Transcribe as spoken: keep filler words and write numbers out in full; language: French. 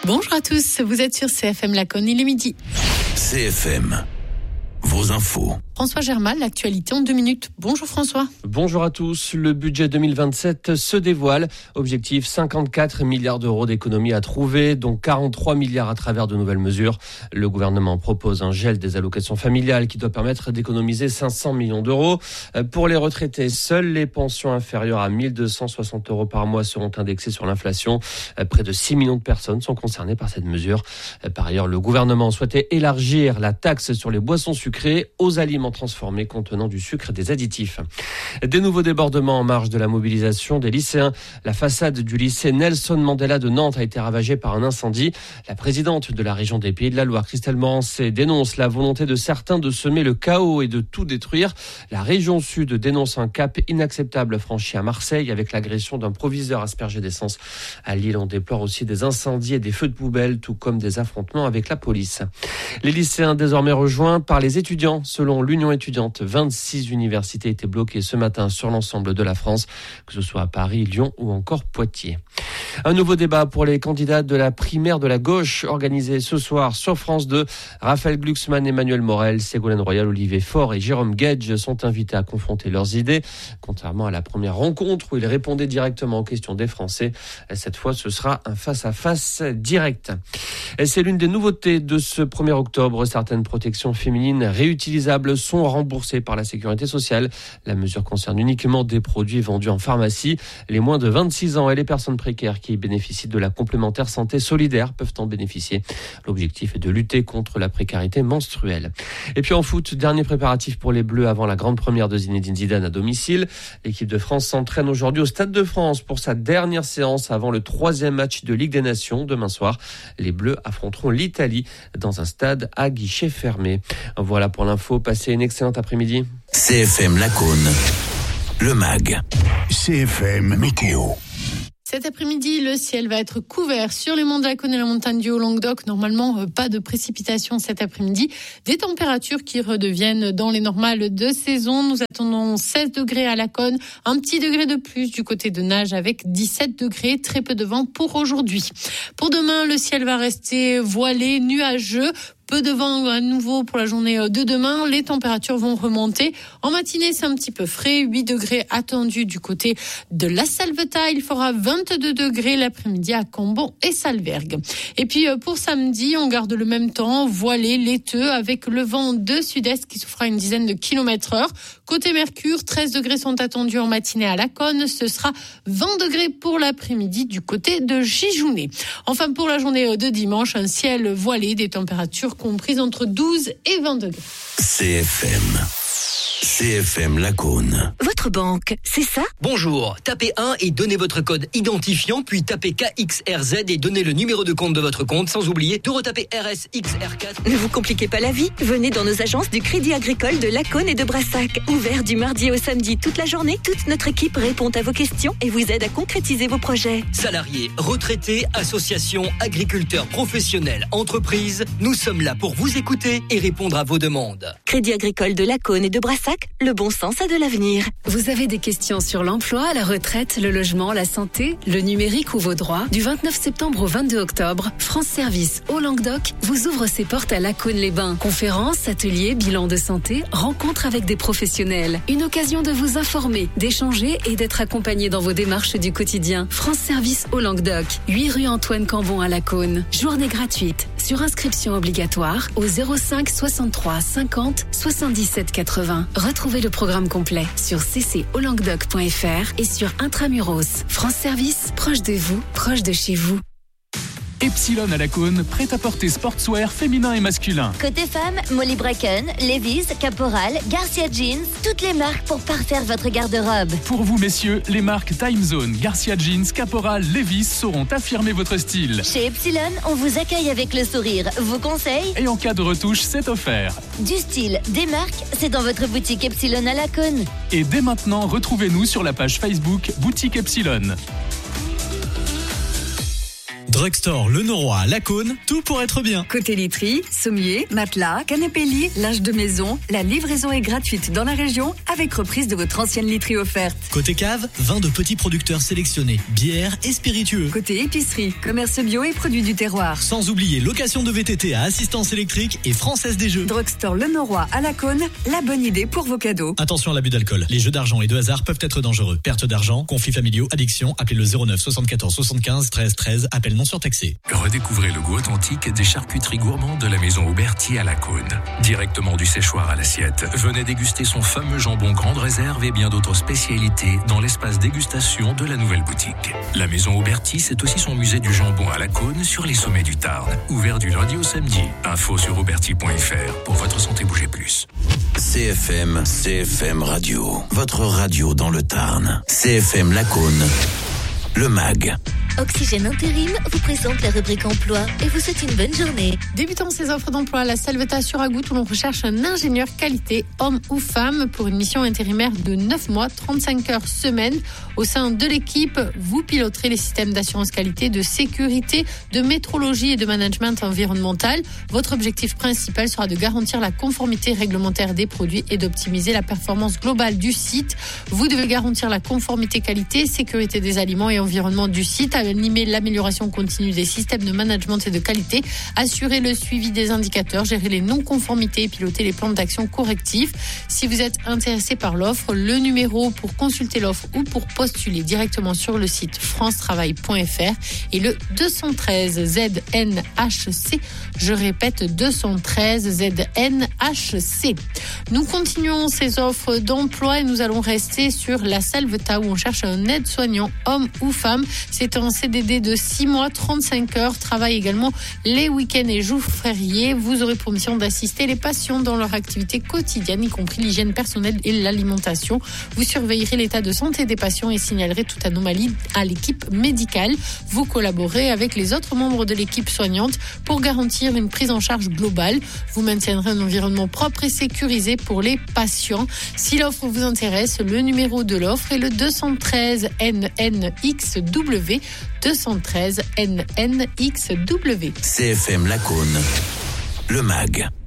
Bonjour à tous, vous êtes sur C F M Laconne, il est midi. C F M, vos infos. François Germal, l'actualité en deux minutes. Bonjour François. Bonjour à tous. Le budget deux mille vingt-sept se dévoile. Objectif cinquante-quatre milliards d'euros d'économies à trouver, dont quarante-trois milliards à travers de nouvelles mesures. Le gouvernement propose un gel des allocations familiales qui doit permettre d'économiser cinq cents millions d'euros. Pour les retraités, seules les pensions inférieures à mille deux cent soixante euros par mois seront indexées sur l'inflation. Près de six millions de personnes sont concernées par cette mesure. Par ailleurs, le gouvernement souhaitait élargir la taxe sur les boissons sucrées aux aliments transformés contenant du sucre et des additifs. Des nouveaux débordements en marge de la mobilisation des lycéens. La façade du lycée Nelson Mandela de Nantes a été ravagée par un incendie. La présidente de la région des Pays de la Loire, Christelle Morancé, dénonce la volonté de certains de semer le chaos et de tout détruire. La région Sud dénonce un cap inacceptable franchi à Marseille avec l'agression d'un proviseur aspergé d'essence. À Lille, on déplore aussi des incendies et des feux de poubelle, tout comme des affrontements avec la police. Les lycéens désormais rejoints par les étudiants. Selon l'Union étudiante, vingt-six universités étaient bloquées ce matin sur l'ensemble de la France, que ce soit à Paris, Lyon ou encore Poitiers. Un nouveau débat pour les candidats de la primaire de la gauche organisé ce soir sur France deux. Raphaël Glucksmann, Emmanuel Morel, Ségolène Royal, Olivier Faure et Jérôme Guedj sont invités à confronter leurs idées. Contrairement à la première rencontre où ils répondaient directement aux questions des Français, cette fois ce sera un face-à-face direct. Et c'est l'une des nouveautés de ce premier octobre. Certaines protections féminines réutilisables sont remboursées par la Sécurité sociale. La mesure concerne uniquement des produits vendus en pharmacie. Les moins de vingt-six ans et les personnes précaires qui bénéficient de la complémentaire santé solidaire peuvent en bénéficier. L'objectif est de lutter contre la précarité menstruelle. Et puis en foot, dernier préparatif pour les Bleus avant la grande première de Zinedine Zidane à domicile. L'équipe de France s'entraîne aujourd'hui au Stade de France pour sa dernière séance avant le troisième match de Ligue des Nations demain soir. Les Bleus affronteront l'Italie dans un stade à guichet fermé. Voilà pour l'info. Passez une excellente après-midi. C F M Laconne, le M A G. C F M Météo. Cet après-midi, le ciel va être couvert sur les monts de Laconne et la montagne du Haut-Languedoc. Normalement, pas de précipitations cet après-midi. Des températures qui redeviennent dans les normales de saison. Nous attendons seize degrés à Laconne, un petit degré de plus du côté de Nages avec dix-sept degrés. Très peu de vent pour aujourd'hui. Pour demain, le ciel va rester voilé, nuageux. Peu de vent à nouveau pour la journée de demain. Les températures vont remonter. En matinée, c'est un petit peu frais. huit degrés attendus du côté de la Salvetat. Il fera vingt-deux degrés l'après-midi à Cambon et Salvergue. Et puis pour samedi, on garde le même temps, voilé, laiteux, avec le vent de sud-est qui soufflera une dizaine de kilomètres heure. Côté Mercure, treize degrés sont attendus en matinée à Laconne. Ce sera vingt degrés pour l'après-midi du côté de Gijounet. Enfin, pour la journée de dimanche, un ciel voilé, des températures comprises entre douze et vingt degrés. C F M. C F M Laconne. Votre banque, c'est ça ? Bonjour, tapez un et donnez votre code identifiant, puis tapez K X R Z et donnez le numéro de compte de votre compte, sans oublier de retaper R S X R quatre. Ne vous compliquez pas la vie, venez dans nos agences du Crédit Agricole de Laconne et de Brassac. Ouvert du mardi au samedi toute la journée, toute notre équipe répond à vos questions et vous aide à concrétiser vos projets. Salariés, retraités, associations, agriculteurs, professionnels, entreprises, nous sommes là pour vous écouter et répondre à vos demandes. Crédit Agricole de Laconne et de Brassac, le bon sens a de l'avenir. Vous avez des questions sur l'emploi, la retraite, le logement, la santé, le numérique ou vos droits ? Du vingt-neuf septembre au vingt-deux octobre, France Service au Languedoc vous ouvre ses portes à Laconne-les-Bains. Conférences, ateliers, bilans de santé, rencontres avec des professionnels. Une occasion de vous informer, d'échanger et d'être accompagné dans vos démarches du quotidien. France Service au Languedoc, huit rue Antoine Cambon à Laconne. Journée gratuite. Sur inscription obligatoire au zéro cinq soixante-trois cinquante soixante-dix-sept quatre-vingts. Retrouvez le programme complet sur c c au languedoc point f r et sur Intramuros. France Service, proche de vous, proche de chez vous. Epsilon à Laconne, prêt-à-porter sportswear féminin et masculin. Côté femmes, Molly Bracken, Levi's, Caporal, Garcia Jeans, toutes les marques pour parfaire votre garde-robe. Pour vous messieurs, les marques Time Zone, Garcia Jeans, Caporal, Levi's sauront affirmer votre style. Chez Epsilon, on vous accueille avec le sourire, vos conseils. Et en cas de retouche, c'est offert. Du style, des marques, c'est dans votre boutique Epsilon à Laconne. Et dès maintenant, retrouvez-nous sur la page Facebook Boutique Epsilon. Drugstore Le Noroy à Lacaune, tout pour être bien. Côté literie, sommier, matelas, canapé lit, linge de maison, la livraison est gratuite dans la région avec reprise de votre ancienne literie offerte. Côté cave, vin de petits producteurs sélectionnés, bières et spiritueux. Côté épicerie, commerce bio et produits du terroir. Sans oublier location de V T T à assistance électrique et Française des Jeux. Drugstore Le Noroy à Lacaune, la bonne idée pour vos cadeaux. Attention à l'abus d'alcool. Les jeux d'argent et de hasard peuvent être dangereux. Perte d'argent, conflits familiaux, addiction. Appelez le zéro neuf soixante-quatorze soixante-quinze treize treize. Appel non surtaxé. Redécouvrez le goût authentique des charcuteries gourmandes de la maison Auberti à Lacaune. Directement du séchoir à l'assiette, venez déguster son fameux jambon grande réserve et bien d'autres spécialités dans l'espace dégustation de la nouvelle boutique. La maison Auberti, c'est aussi son musée du jambon à Lacaune sur les sommets du Tarn. Ouvert du lundi au samedi. Info sur auberti point f r. Pour votre santé, bougez plus. C F M, C F M Radio. Votre radio dans le Tarn. C F M Lacaune. Le MAG. Oxygène Intérim vous présente la rubrique emploi et vous souhaite une bonne journée. Débutons ces offres d'emploi à la Salvetat sur Agout où l'on recherche un ingénieur qualité, homme ou femme, pour une mission intérimaire de neuf mois, trente-cinq heures semaine. Au sein de l'équipe, vous piloterez les systèmes d'assurance qualité, de sécurité, de métrologie et de management environnemental. Votre objectif principal sera de garantir la conformité réglementaire des produits et d'optimiser la performance globale du site. Vous devez garantir la conformité qualité, sécurité des aliments et environnement du site, animer l'amélioration continue des systèmes de management et de qualité, assurer le suivi des indicateurs, gérer les non-conformités et piloter les plans d'action correctifs. Si vous êtes intéressé par l'offre, le numéro pour consulter l'offre ou pour postuler directement sur le site france travail point f r et le deux cent treize Z N H C. Je répète, deux cent treize Z N H C. Nous continuons ces offres d'emploi et nous allons rester sur la Salvetat où on cherche un aide-soignant, homme ou femme. C'est un C D D de six mois, trente-cinq heures, travaille également les week-ends et jours fériés. Vous aurez pour mission d'assister les patients dans leur activité quotidienne, y compris l'hygiène personnelle et l'alimentation. Vous surveillerez l'état de santé des patients et signalerez toute anomalie à l'équipe médicale. Vous collaborez avec les autres membres de l'équipe soignante pour garantir une prise en charge globale. Vous maintiendrez un environnement propre et sécurisé pour les patients. Si l'offre vous intéresse, le numéro de l'offre est le deux cent treize N N X W. deux cent treize N N X W. C F M Lacaune. Le MAG.